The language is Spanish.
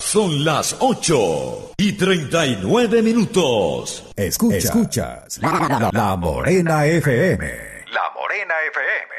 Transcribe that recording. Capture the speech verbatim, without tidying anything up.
Son las ocho y treinta y nueve minutos. Escuchas, Escuchas la, la, la Morena F M. La Morena F M.